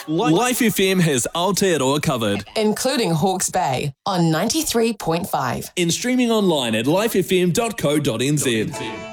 Life FM has Aotearoa covered. Including Hawke's Bay on 93.5. And streaming online at lifefm.co.nz.